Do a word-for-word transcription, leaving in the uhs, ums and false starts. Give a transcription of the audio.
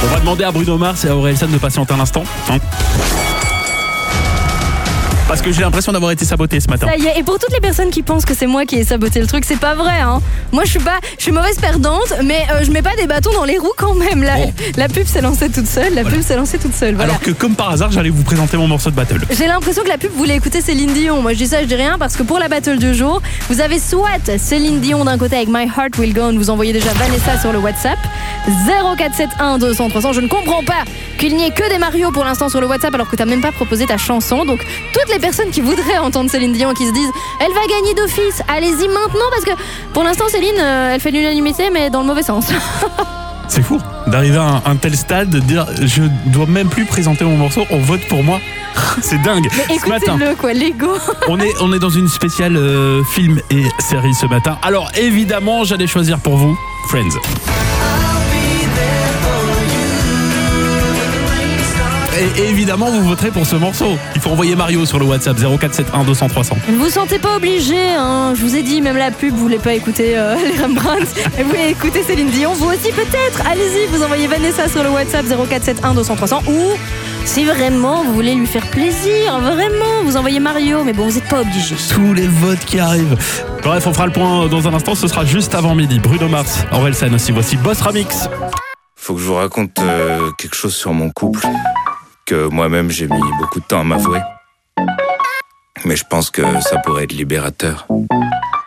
On va demander à Bruno Mars et à Orelsan de patienter un instant. Hein, parce que j'ai l'impression d'avoir été saboté ce matin. Ça y est, et pour toutes les personnes qui pensent que c'est moi qui ai saboté le truc, c'est pas vrai, hein. Moi je suis pas, je suis mauvaise perdante, mais euh, je mets pas des bâtons dans les roues quand même. La, Bon. la pub s'est lancée toute seule, la Voilà. pub s'est lancée toute seule. Voilà. Alors que comme par hasard, j'allais vous présenter mon morceau de battle. J'ai l'impression que la pub voulait écouter Céline Dion. Moi je dis ça, je dis rien, parce que pour la battle du jour, vous avez soit Céline Dion d'un côté avec My Heart Will Go On, vous envoyez déjà Vanessa sur le WhatsApp zéro quatre sept un deux cents trois cents. Je ne comprends pas qu'il n'y ait que des Mario pour l'instant sur le WhatsApp alors que t'as même pas proposé ta chanson. Donc toutes les personnes qui voudraient entendre Céline Dion, qui se disent elle va gagner d'office, allez-y maintenant, parce que pour l'instant Céline euh, elle fait l'unanimité mais dans le mauvais sens. C'est fou d'arriver à un, un tel stade, de dire je dois même plus présenter mon morceau, on vote pour moi. C'est dingue. Mais Ce matin, écoutez-le quoi, l'ego. on est, on est dans une spéciale euh, film et série ce matin. Alors évidemment, j'allais choisir pour vous Friends. Et évidemment, vous voterez pour ce morceau. Il faut envoyer Mario sur le WhatsApp zéro quatre sept un deux cents trois cents. Ne vous sentez pas obligé, hein. Je vous ai dit, même la pub, vous voulez pas écouter euh, les Rembrandts, et vous voulez écouter Céline Dion, vous aussi peut-être. Allez-y, vous envoyez Vanessa sur le WhatsApp zéro quatre sept un deux cents trois cents, ou si vraiment vous voulez lui faire plaisir, vraiment, vous envoyez Mario, mais bon, vous n'êtes pas obligé. Tous les votes qui arrivent. Bref, on fera le point dans un instant, ce sera juste avant midi. Bruno Mars, Orelsan aussi, voici Boss Remix. Faut que je vous raconte euh, quelque chose sur mon couple, que moi-même j'ai mis beaucoup de temps à m'avouer. Mais je pense que ça pourrait être libérateur.